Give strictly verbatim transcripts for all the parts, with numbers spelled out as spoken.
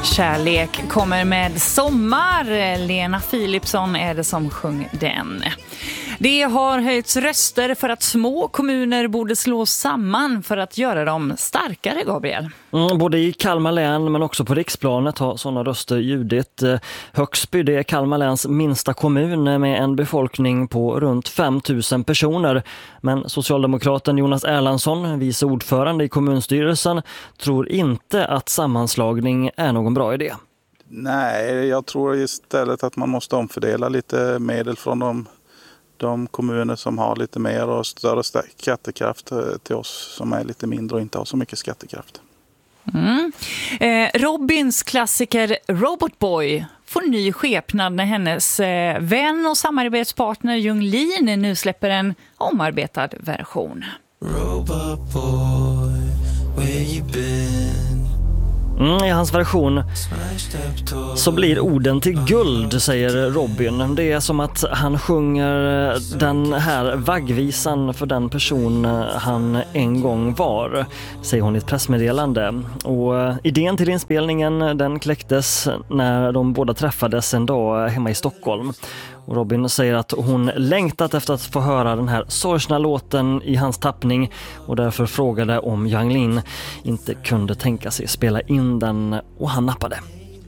Kärlek kommer med sommar. Lena Philipsson är det som sjöng den. Det har höjts röster för att små kommuner borde slås samman för att göra dem starkare, Gabriel. Mm, både i Kalmar län men också på riksplanet har sådana röster ljudit. Högsby, det är Kalmar läns minsta kommun med en befolkning på runt fem tusen personer. Men socialdemokraten Jonas Erlandsson, vice ordförande i kommunstyrelsen, tror inte att sammanslagning är någon bra idé. Nej, jag tror istället att man måste omfördela lite medel från de de kommuner som har lite mer och större skattekraft till oss som är lite mindre och inte har så mycket skattekraft. Mm. Eh, Robins klassiker Robotboy får ny skepnad när hennes eh, vän och samarbetspartner Jung Lin nu släpper en omarbetad version. Robotboy, where you been? Mm, I hans version så blir orden till guld, säger Robin. Det är som att han sjunger den här vaggvisan för den person han en gång var, säger hon i ett pressmeddelande. Och idén till inspelningen den kläcktes när de båda träffades en dag hemma i Stockholm. Och Robin säger att hon längtat efter att få höra den här sorgsna låten i hans tappning och därför frågade om Yung Lean inte kunde tänka sig spela in den, och han nappade.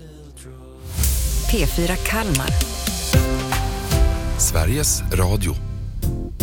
P fyra Kalmar. Sveriges Radio.